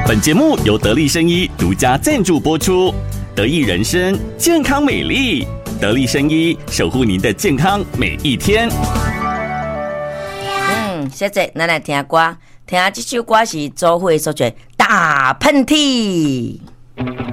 本节目由得力生医独家赞助播出，得意人生健康美丽，得力生医守护您的健康每一天。 现在咱来听歌，听这首歌是周蕙所唱《大喷嚏》。